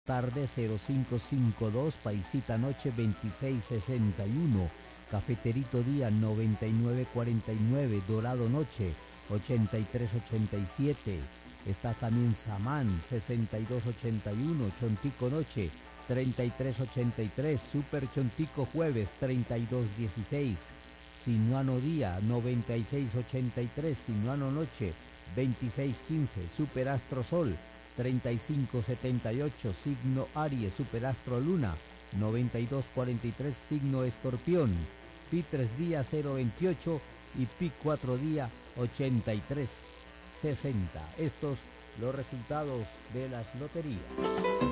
tarde 0552, paisita noche 2661, cafeterito día 9949, dorado noche 8387. Está también Samán 6281, chontico noche 3383, super chontico jueves 3216, sinuano día 9683, sinuano noche 2615, superastro sol 3578, signo Aries, superastro luna 9243, signo escorpión, pi 3 día 028 y pi 4 día 8360. Estos los resultados de las loterías.